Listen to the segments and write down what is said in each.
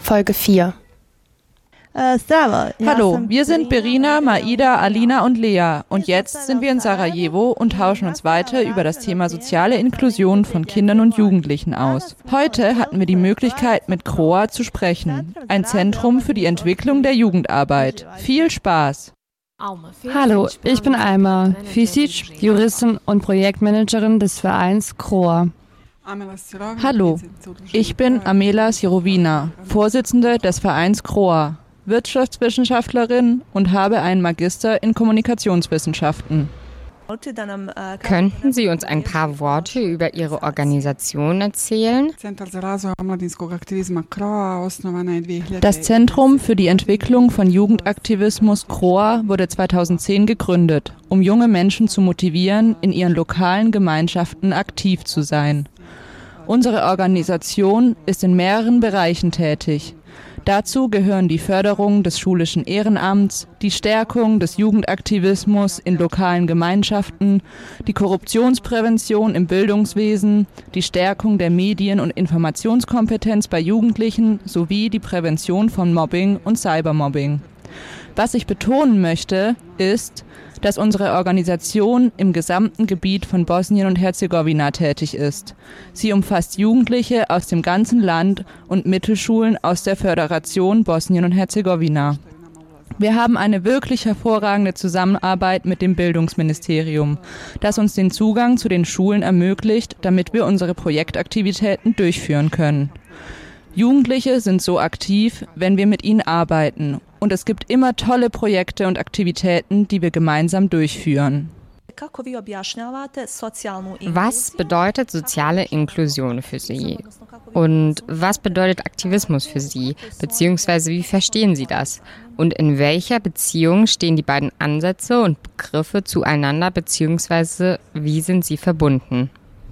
Folge 4. Hallo, wir sind Berina, Maida, Alina und Lea und jetzt sind wir in Sarajevo und tauschen uns weiter über das Thema soziale Inklusion von Kindern und Jugendlichen aus. Heute hatten wir die Möglichkeit, mit CROA zu sprechen, ein Zentrum für die Entwicklung der Jugendarbeit. Viel Spaß! Hallo, ich bin Alma Fisic, Juristin und Projektmanagerin des Vereins CROA. Hallo, ich bin Amela Sirovina, Vorsitzende des Vereins CROA, Wirtschaftswissenschaftlerin und habe einen Magister in Kommunikationswissenschaften. Könnten Sie uns ein paar Worte über Ihre Organisation erzählen? Das Zentrum für die Entwicklung von Jugendaktivismus CROA wurde 2010 gegründet, um junge Menschen zu motivieren, in ihren lokalen Gemeinschaften aktiv zu sein. Unsere Organisation ist in mehreren Bereichen tätig. Dazu gehören die Förderung des schulischen Ehrenamts, die Stärkung des Jugendaktivismus in lokalen Gemeinschaften, die Korruptionsprävention im Bildungswesen, die Stärkung der Medien- und Informationskompetenz bei Jugendlichen sowie die Prävention von Mobbing und Cybermobbing. Was ich betonen möchte, ist, dass unsere Organisation im gesamten Gebiet von Bosnien und Herzegowina tätig ist. Sie umfasst Jugendliche aus dem ganzen Land und Mittelschulen aus der Föderation Bosnien und Herzegowina. Wir haben eine wirklich hervorragende Zusammenarbeit mit dem Bildungsministerium, das uns den Zugang zu den Schulen ermöglicht, damit wir unsere Projektaktivitäten durchführen können. Jugendliche sind so aktiv, wenn wir mit ihnen arbeiten. Und es gibt immer tolle Projekte und Aktivitäten, die wir gemeinsam durchführen. Was bedeutet soziale Inklusion für Sie? Und was bedeutet Aktivismus für Sie? Beziehungsweise wie verstehen Sie das? Und in welcher Beziehung stehen die beiden Ansätze und Begriffe zueinander, beziehungsweise wie sind sie verbunden?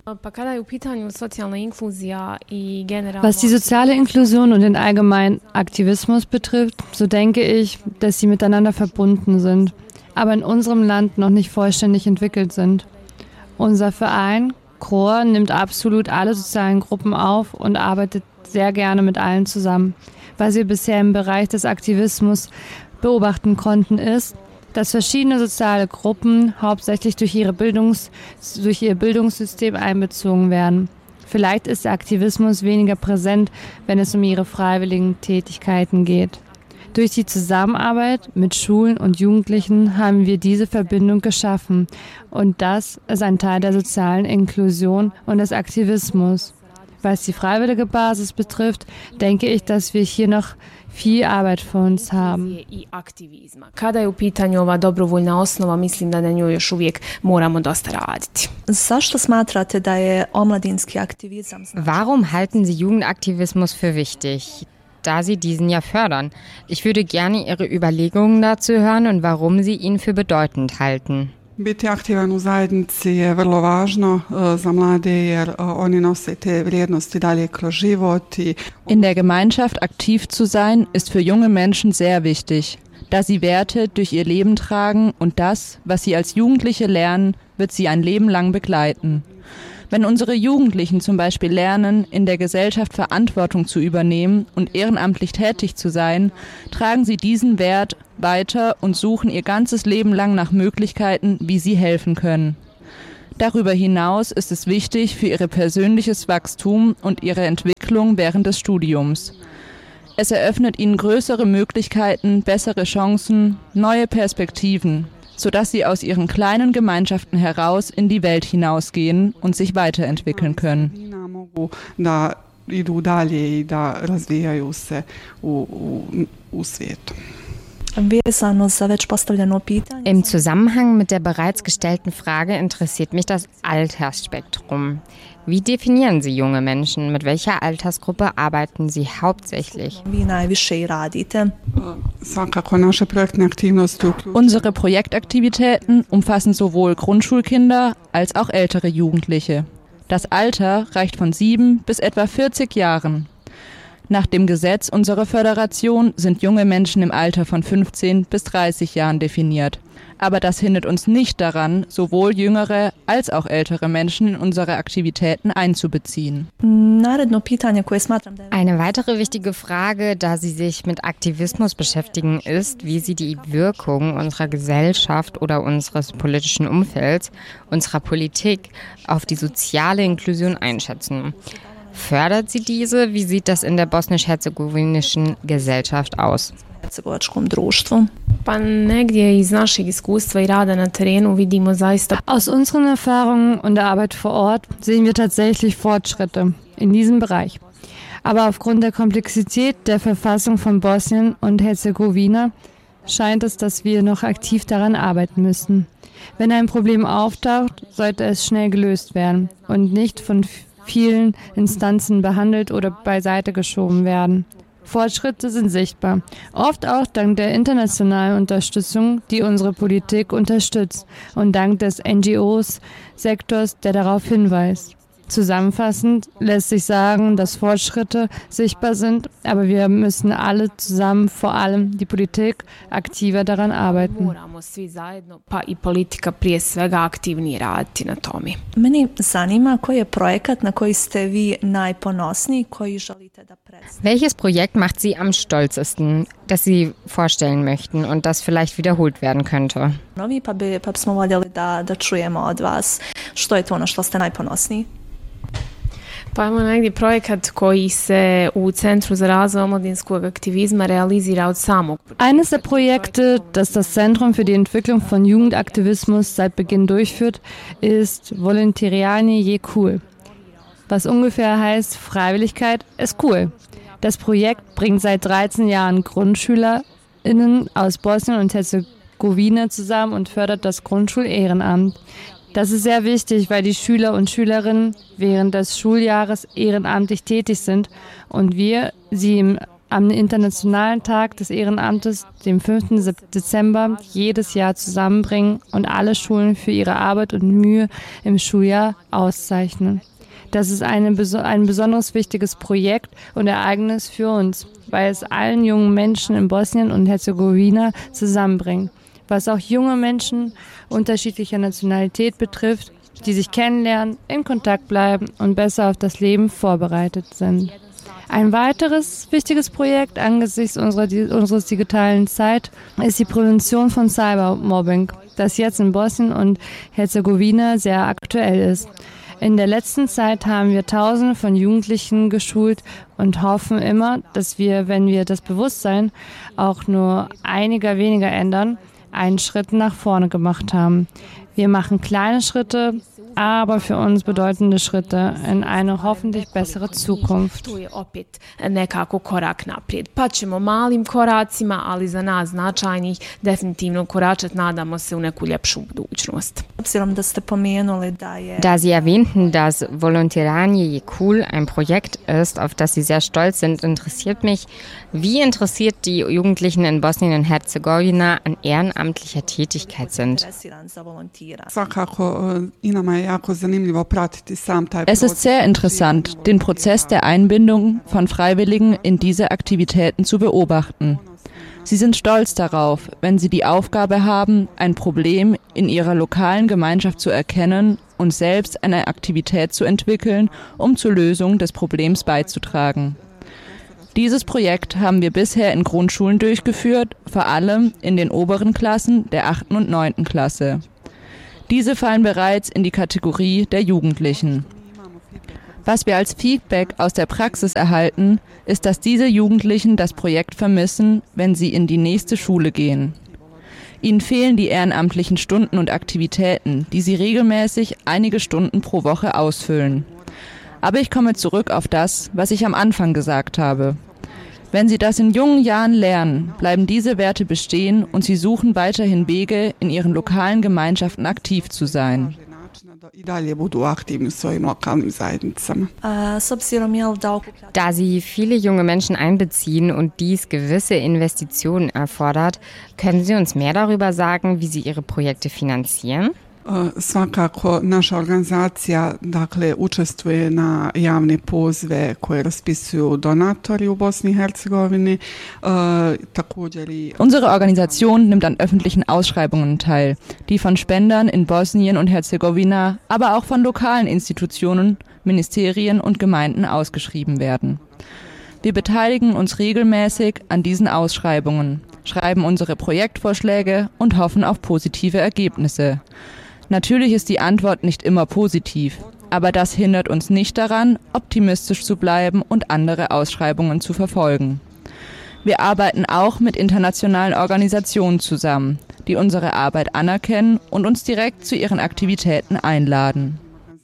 Was die soziale Inklusion und den allgemeinen Aktivismus betrifft, so denke ich, dass sie miteinander verbunden sind, aber in unserem Land noch nicht vollständig entwickelt sind. Unser Verein CROA nimmt absolut alle sozialen Gruppen auf und arbeitet sehr gerne mit allen zusammen. Was wir bisher im Bereich des Aktivismus beobachten konnten, ist, dass verschiedene soziale Gruppen hauptsächlich durch ihr Bildungssystem einbezogen werden. Vielleicht ist der Aktivismus weniger präsent, wenn es um ihre freiwilligen Tätigkeiten geht. Durch die Zusammenarbeit mit Schulen und Jugendlichen haben wir diese Verbindung geschaffen. Und das ist ein Teil der sozialen Inklusion und des Aktivismus. Was die freiwillige Basis betrifft, denke ich, dass wir hier noch viel Arbeit vor uns haben. Kada je u pitanju ova dobrovoljna osnova, mislim da na njoj još uvijek moramo dosta raditi. Zašto smatrate da je omladinski aktivizam? Warum halten Sie Jugendaktivismus für wichtig, da Sie diesen ja fördern? Ich würde gerne Ihre Überlegungen dazu hören und warum Sie ihn für bedeutend halten. Biti aktivan u zajednici je vrlo važno za mlade jer oni nose te vrijednosti dalje kroz život. In der Gemeinschaft aktiv zu sein, ist für junge Menschen sehr wichtig, da sie Werte durch ihr Leben tragen und das, was sie als Jugendliche lernen, wird sie ein Leben lang begleiten. Wenn unsere Jugendlichen zum Beispiel lernen, in der Gesellschaft Verantwortung zu übernehmen und ehrenamtlich tätig zu sein, tragen sie diesen Wert weiter und suchen ihr ganzes Leben lang nach Möglichkeiten, wie sie helfen können. Darüber hinaus ist es wichtig für ihr persönliches Wachstum und ihre Entwicklung während des Studiums. Es eröffnet ihnen größere Möglichkeiten, bessere Chancen, neue Perspektiven, sodass sie aus ihren kleinen Gemeinschaften heraus in die Welt hinausgehen und sich weiterentwickeln können. Da idu dalje i da razvijaju se u svijetu. Im Zusammenhang mit der bereits gestellten Frage interessiert mich das Altersspektrum. Wie definieren Sie junge Menschen? Mit welcher Altersgruppe arbeiten Sie hauptsächlich? Unsere Projektaktivitäten umfassen sowohl Grundschulkinder als auch ältere Jugendliche. Das Alter reicht von 7 bis etwa 40 Jahren. Nach dem Gesetz unserer Föderation sind junge Menschen im Alter von 15 bis 30 Jahren definiert. Aber das hindert uns nicht daran, sowohl jüngere als auch ältere Menschen in unsere Aktivitäten einzubeziehen. Eine weitere wichtige Frage, da Sie sich mit Aktivismus beschäftigen, ist, wie Sie die Wirkung unserer Gesellschaft oder unseres politischen Umfelds, unserer Politik auf die soziale Inklusion einschätzen. Fördert sie diese? Wie sieht das in der bosnisch-herzegowinischen Gesellschaft aus? Aus unseren Erfahrungen und der Arbeit vor Ort sehen wir tatsächlich Fortschritte in diesem Bereich. Aber aufgrund der Komplexität der Verfassung von Bosnien und Herzegowina scheint es, dass wir noch aktiv daran arbeiten müssen. Wenn ein Problem auftaucht, sollte es schnell gelöst werden und nicht von vielen Instanzen behandelt oder beiseite geschoben werden. Fortschritte sind sichtbar, oft auch dank der internationalen Unterstützung, die unsere Politik unterstützt und dank des NGOs-Sektors, der darauf hinweist. Zusammenfassend lässt sich sagen, dass Fortschritte sichtbar sind, aber wir müssen alle zusammen, vor allem die Politik, aktiver daran arbeiten. Welches Projekt macht Sie am stolzesten, das Sie vorstellen möchten und das vielleicht wiederholt werden könnte? Eines der Projekte, das das Zentrum für die Entwicklung von Jugendaktivismus seit Beginn durchführt, ist Volontarianje je cool, was ungefähr heißt, Freiwilligkeit ist cool. Das Projekt bringt seit 13 Jahren GrundschülerInnen aus Bosnien und Herzegowina zusammen und fördert das Grundschulehrenamt. Das ist sehr wichtig, weil die Schüler und Schülerinnen während des Schuljahres ehrenamtlich tätig sind und wir sie am Internationalen Tag des Ehrenamtes, dem 5. Dezember, jedes Jahr zusammenbringen und alle Schulen für ihre Arbeit und Mühe im Schuljahr auszeichnen. Das ist ein besonders wichtiges Projekt und Ereignis für uns, weil es allen jungen Menschen in Bosnien und Herzegowina zusammenbringt. Was auch junge Menschen unterschiedlicher Nationalität betrifft, die sich kennenlernen, in Kontakt bleiben und besser auf das Leben vorbereitet sind. Ein weiteres wichtiges Projekt angesichts unseres digitalen Zeit ist die Prävention von Cybermobbing, das jetzt in Bosnien und Herzegowina sehr aktuell ist. In der letzten Zeit haben wir Tausende von Jugendlichen geschult und hoffen immer, dass wir, wenn wir das Bewusstsein auch nur einiger weniger ändern, einen Schritt nach vorne gemacht haben. Wir machen kleine Schritte, aber für uns bedeutende Schritte in eine hoffentlich bessere Zukunft. Nekako korak naprijed. Pa ćemo malim koracima, ali za nas značajnih, definitivno koračat, nadamo se, u neku ljepšu budućnost. Da Sie erwähnten, dass Volontarianje je cool ein Projekt ist, auf das Sie sehr stolz sind, interessiert mich, wie interessiert die Jugendlichen in Bosnien und Herzegowina an ehrenamtlicher Tätigkeit sind. Es ist sehr interessant, den Prozess der Einbindung von Freiwilligen in diese Aktivitäten zu beobachten. Sie sind stolz darauf, wenn sie die Aufgabe haben, ein Problem in ihrer lokalen Gemeinschaft zu erkennen und selbst eine Aktivität zu entwickeln, um zur Lösung des Problems beizutragen. Dieses Projekt haben wir bisher in Grundschulen durchgeführt, vor allem in den oberen Klassen der 8. und 9. Klasse. Diese fallen bereits in die Kategorie der Jugendlichen. Was wir als Feedback aus der Praxis erhalten, ist, dass diese Jugendlichen das Projekt vermissen, wenn sie in die nächste Schule gehen. Ihnen fehlen die ehrenamtlichen Stunden und Aktivitäten, die sie regelmäßig einige Stunden pro Woche ausfüllen. Aber ich komme zurück auf das, was ich am Anfang gesagt habe. Wenn sie das in jungen Jahren lernen, bleiben diese Werte bestehen und sie suchen weiterhin Wege, in ihren lokalen Gemeinschaften aktiv zu sein. Da Sie viele junge Menschen einbeziehen und dies gewisse Investitionen erfordert, können Sie uns mehr darüber sagen, wie Sie Ihre Projekte finanzieren? Svakako naša organizacija učestvuje na javne pozive koje raspisuju donatori u Bosni i Herzegovini. Unsere Organisation nimmt an öffentlichen Ausschreibungen teil, die von Spendern in Bosnien und Herzegowina, aber auch von lokalen Institutionen, Ministerien und Gemeinden ausgeschrieben werden. Wir beteiligen uns regelmäßig an diesen Ausschreibungen, schreiben unsere Projektvorschläge und hoffen auf positive Ergebnisse. Natürlich ist die Antwort nicht immer positiv, aber das hindert uns nicht daran, optimistisch zu bleiben und andere Ausschreibungen zu verfolgen. Wir arbeiten auch mit internationalen Organisationen zusammen, die unsere Arbeit anerkennen und uns direkt zu ihren Aktivitäten einladen.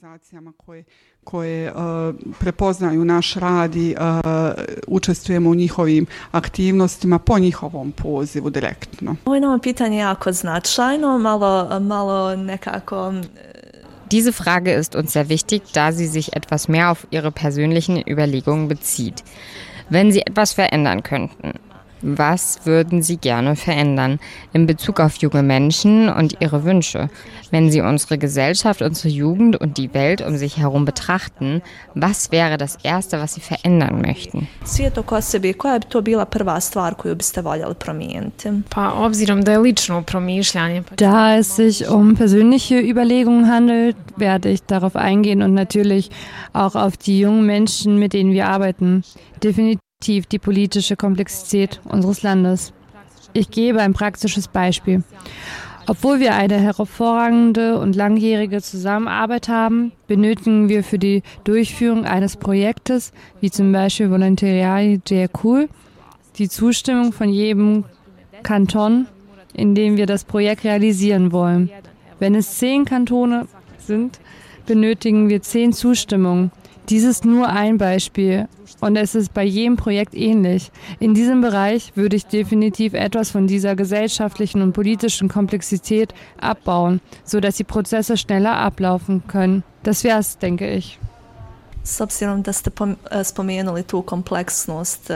koje prepoznaju naš rad i učestvujemo u njihovim aktivnostima po njihovom pozivu direktno. Ovo je nama pitanje jako značajno, malo nekako... Diese Frage ist uns sehr wichtig, da sie sich etwas mehr auf ihre persönlichen Überlegungen bezieht. Wenn Sie etwas verändern könnten, was würden Sie gerne verändern in Bezug auf junge Menschen und ihre Wünsche? Wenn Sie unsere Gesellschaft, unsere Jugend und die Welt um sich herum betrachten, was wäre das Erste, was Sie verändern möchten? Svijet oko sebe, koja bi to bila prva stvar koju biste voljeli promijeniti? Pa obzirom da je lično promišljanje. Da es sich um persönliche Überlegungen handelt, werde ich darauf eingehen und natürlich auch auf die jungen Menschen, mit denen wir arbeiten. Definitiv die politische Komplexität unseres Landes. Ich gebe ein praktisches Beispiel. Obwohl wir eine hervorragende und langjährige Zusammenarbeit haben, benötigen wir für die Durchführung eines Projektes, wie zum Beispiel Volontariat de Cool, die Zustimmung von jedem Kanton, in dem wir das Projekt realisieren wollen. Wenn es 10 Kantone sind, benötigen wir 10 Zustimmungen. Dies ist nur ein Beispiel und es ist bei jedem Projekt ähnlich. In diesem Bereich würde ich definitiv etwas von dieser gesellschaftlichen und politischen Komplexität abbauen, sodass die Prozesse schneller ablaufen können. Das wäre es, denke ich. S obzirom da ste spomenuli tu kompleksnost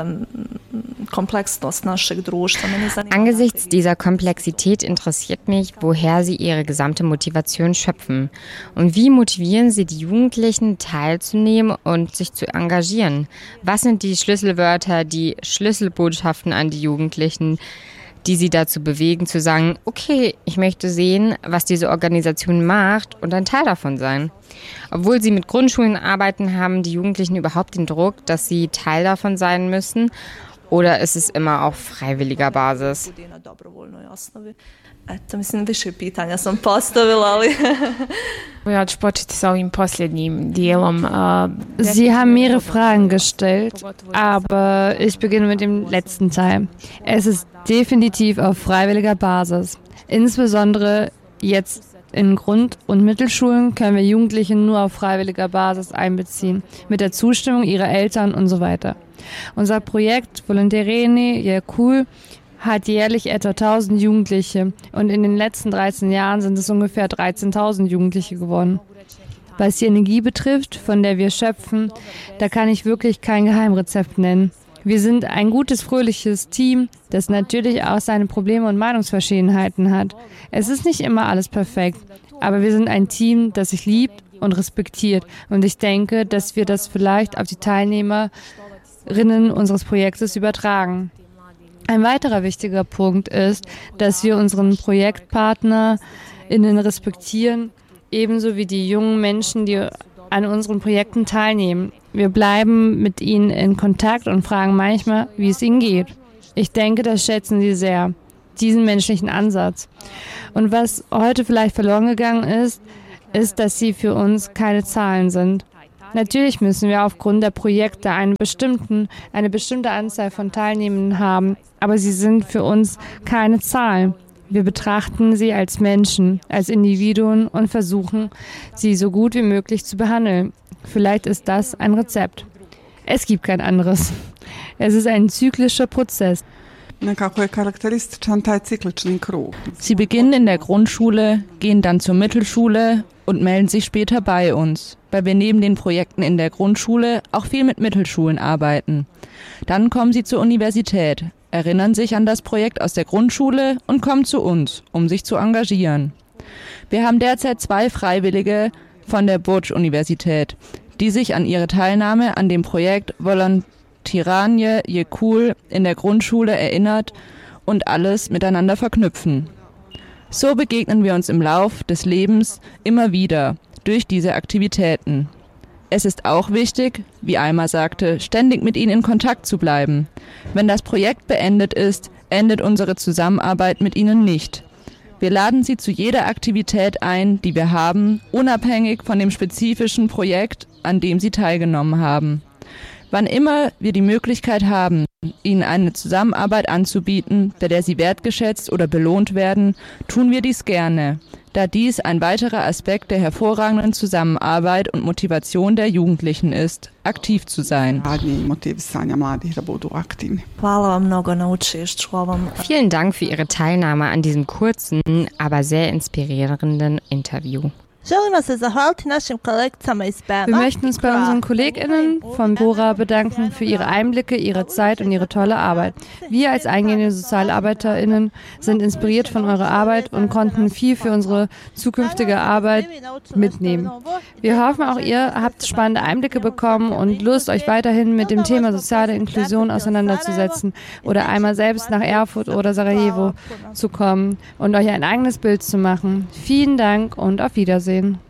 našeg društva. Angesichts dieser Komplexität interessiert mich, woher Sie Ihre gesamte Motivation schöpfen. Und wie motivieren Sie die Jugendlichen, teilzunehmen und sich zu engagieren? Was sind die Schlüsselwörter, die Schlüsselbotschaften an die Jugendlichen, die sie dazu bewegen, zu sagen, okay, ich möchte sehen, was diese Organisation macht und ein Teil davon sein. Obwohl sie mit Grundschulen arbeiten, haben die Jugendlichen überhaupt den Druck, dass sie Teil davon sein müssen? Oder ist es immer auf freiwilliger Basis? Eto, mislim, više pitanja sam postavila, ali... Ja ću početi sa ovim posljednjim dijelom. Sie haben mehrere Fragen gestellt, aber ich beginne mit dem letzten Teil. Es ist definitiv auf freiwilliger Basis. Insbesondere jetzt in Grund- und Mittelschulen können wir Jugendliche nur auf freiwilliger Basis einbeziehen, mit der Zustimmung ihrer Eltern und so weiter. Unser Projekt Volontariat de Cool hat jährlich etwa 1000 Jugendliche und in den letzten 13 Jahren sind es ungefähr 13.000 Jugendliche geworden. Was die Energie betrifft, von der wir schöpfen, da kann ich wirklich kein Geheimrezept nennen. Wir sind ein gutes, fröhliches Team, das natürlich auch seine Probleme und Meinungsverschiedenheiten hat. Es ist nicht immer alles perfekt, aber wir sind ein Team, das sich liebt und respektiert. Und ich denke, dass wir das vielleicht auf die Teilnehmerinnen unseres Projektes übertragen. Ein weiterer wichtiger Punkt ist, dass wir unseren ProjektpartnerInnen respektieren, ebenso wie die jungen Menschen, die an unseren Projekten teilnehmen. Wir bleiben mit ihnen in Kontakt und fragen manchmal, wie es ihnen geht. Ich denke, das schätzen sie sehr, diesen menschlichen Ansatz. Und was heute vielleicht verloren gegangen ist, dass sie für uns keine Zahlen sind. Natürlich müssen wir aufgrund der Projekte eine bestimmte Anzahl von Teilnehmenden haben, aber sie sind für uns keine Zahlen. Wir betrachten sie als Menschen, als Individuen und versuchen, sie so gut wie möglich zu behandeln. Vielleicht ist das ein Rezept. Es gibt kein anderes. Es ist ein zyklischer Prozess. Sie beginnen in der Grundschule, gehen dann zur Mittelschule und melden sich später bei uns, weil wir neben den Projekten in der Grundschule auch viel mit Mittelschulen arbeiten. Dann kommen sie zur Universität, erinnern sich an das Projekt aus der Grundschule und kommen zu uns, um sich zu engagieren. Wir haben derzeit 2 Freiwillige von der Burj-Universität, die sich an ihre Teilnahme an dem Projekt Volontiranje je cool in der Grundschule erinnert und alles miteinander verknüpfen. So begegnen wir uns im Lauf des Lebens immer wieder durch diese Aktivitäten. Es ist auch wichtig, wie Alma sagte, ständig mit ihnen in Kontakt zu bleiben. Wenn das Projekt beendet ist, endet unsere Zusammenarbeit mit ihnen nicht. Wir laden sie zu jeder Aktivität ein, die wir haben, unabhängig von dem spezifischen Projekt, an dem sie teilgenommen haben. Wann immer wir die Möglichkeit haben, ihnen eine Zusammenarbeit anzubieten, bei der sie wertgeschätzt oder belohnt werden, tun wir dies gerne, da dies ein weiterer Aspekt der hervorragenden Zusammenarbeit und Motivation der Jugendlichen ist, aktiv zu sein. Vielen Dank für Ihre Teilnahme an diesem kurzen, aber sehr inspirierenden Interview. Wir möchten uns bei unseren KollegInnen von Bora bedanken für ihre Einblicke, ihre Zeit und ihre tolle Arbeit. Wir als eingehende SozialarbeiterInnen sind inspiriert von eurer Arbeit und konnten viel für unsere zukünftige Arbeit mitnehmen. Wir hoffen auch, ihr habt spannende Einblicke bekommen und Lust, euch weiterhin mit dem Thema soziale Inklusion auseinanderzusetzen oder einmal selbst nach Erfurt oder Sarajevo zu kommen und euch ein eigenes Bild zu machen. Vielen Dank und auf Wiedersehen.